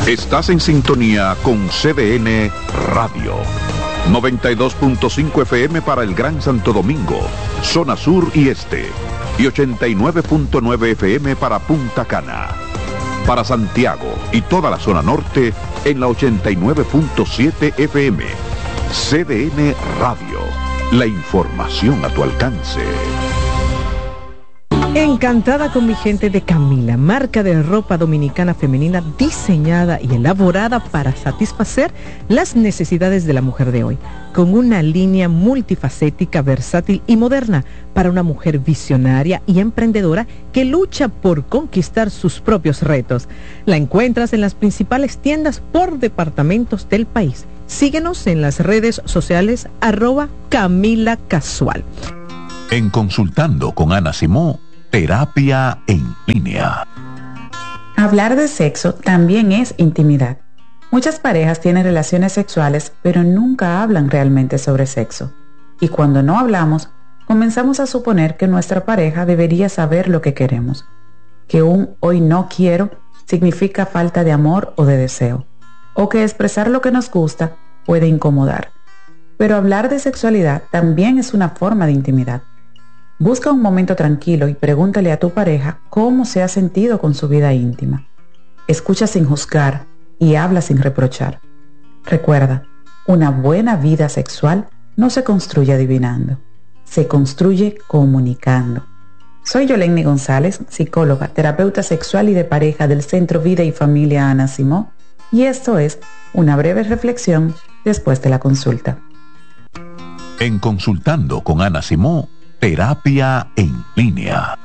Estás en sintonía con CDN Radio. 92.5 FM para el Gran Santo Domingo, zona sur y este. Y 89.9 FM para Punta Cana. Para Santiago y toda la zona norte en la 89.7 FM. CDN Radio. La información a tu alcance. Encantada con mi gente de Camila, marca de ropa dominicana femenina diseñada y elaborada para satisfacer las necesidades de la mujer de hoy, con una línea multifacética, versátil y moderna para una mujer visionaria y emprendedora que lucha por conquistar sus propios retos. La encuentras en las principales tiendas por departamentos del país. Síguenos en las redes sociales @Camila Casual. En Consultando con Ana Simó, terapia en línea. Hablar de sexo también es intimidad. Muchas parejas tienen relaciones sexuales, pero nunca hablan realmente sobre sexo. Y cuando no hablamos, comenzamos a suponer que nuestra pareja debería saber lo que queremos, que un hoy no quiero significa falta de amor o de deseo, o que expresar lo que nos gusta puede incomodar. Pero hablar de sexualidad también es una forma de intimidad. Busca un momento tranquilo y pregúntale a tu pareja cómo se ha sentido con su vida íntima. Escucha sin juzgar y habla sin reprochar. Recuerda, una buena vida sexual no se construye adivinando, se construye comunicando. Soy Yoleni González, psicóloga, terapeuta sexual y de pareja del Centro Vida y Familia Ana Simó, y esto es una breve reflexión después de la consulta. En Consultando con Ana Simó, terapia en línea.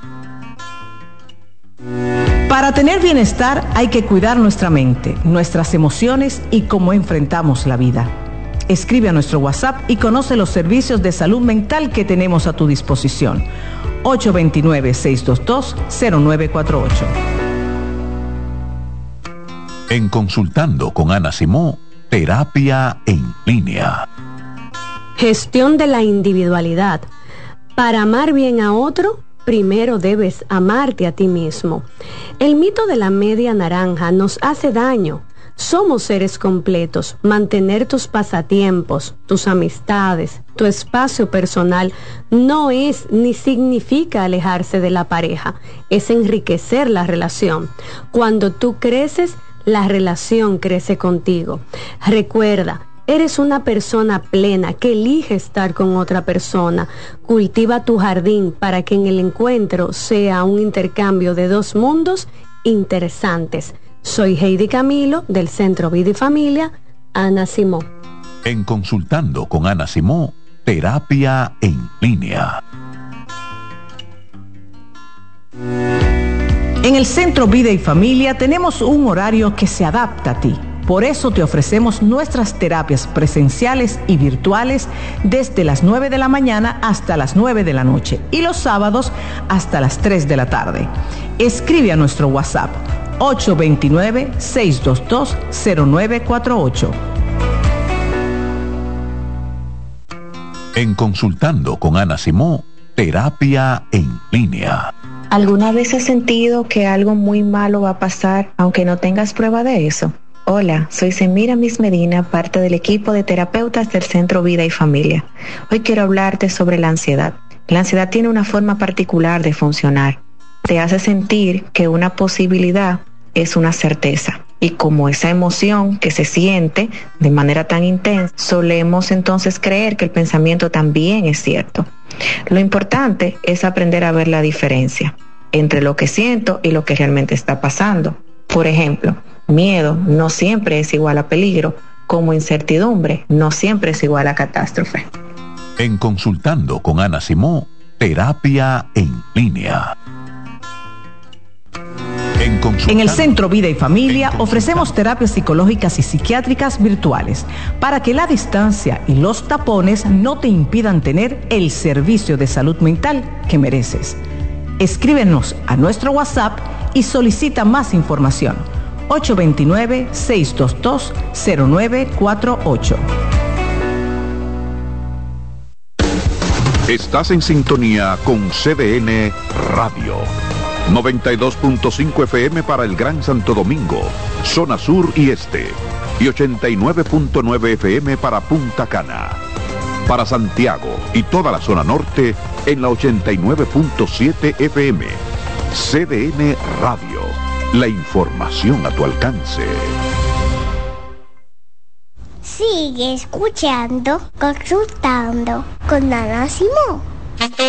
Para tener bienestar hay que cuidar nuestra mente, nuestras emociones y cómo enfrentamos la vida. Escribe a nuestro WhatsApp y conoce los servicios de salud mental que tenemos a tu disposición. 829-622-0948. En Consultando con Ana Simó, terapia en línea. Gestión de la individualidad. Para amar bien a otro, primero debes amarte a ti mismo. El mito de la media naranja nos hace daño. Somos seres completos. Mantener tus pasatiempos, tus amistades, tu espacio personal no es ni significa alejarse de la pareja, es enriquecer la relación. Cuando tú creces, la relación crece contigo. Recuerda, eres una persona plena que elige estar con otra persona. Cultiva tu jardín para que en el encuentro sea un intercambio de dos mundos interesantes. Soy Heidi Camilo, del Centro Vida y Familia, Ana Simó. En Consultando con Ana Simó, terapia en línea. En el Centro Vida y Familia tenemos un horario que se adapta a ti. Por eso te ofrecemos nuestras terapias presenciales y virtuales desde las 9 de la mañana hasta las 9 de la noche y los sábados hasta las 3 de la tarde. Escribe a nuestro WhatsApp 829-622-0948. En Consultando con Ana Simó, terapia en línea. ¿Alguna vez has sentido que algo muy malo va a pasar aunque no tengas prueba de eso? Hola, soy Semiramis Medina, parte del equipo de terapeutas del Centro Vida y Familia. Hoy quiero hablarte sobre la ansiedad. La ansiedad tiene una forma particular de funcionar. Te hace sentir que una posibilidad es una certeza. Y como esa emoción que se siente de manera tan intensa, solemos entonces creer que el pensamiento también es cierto. Lo importante es aprender a ver la diferencia entre lo que siento y lo que realmente está pasando. Por ejemplo, miedo no siempre es igual a peligro, como incertidumbre no siempre es igual a catástrofe. En Consultando con Ana Simó, terapia en línea. En el Centro Vida y Familia ofrecemos terapias psicológicas y psiquiátricas virtuales para que la distancia y los tapones no te impidan tener el servicio de salud mental que mereces. Escríbenos a nuestro WhatsApp y solicita más información. 829-622-0948. Estás en sintonía con CDN Radio. 92.5 FM para el Gran Santo Domingo, zona sur y este, y 89.9 FM para Punta Cana. Para Santiago y toda la zona norte en la 89.7 FM. CDN Radio. La información a tu alcance. Sigue escuchando, consultando con Ana Simón.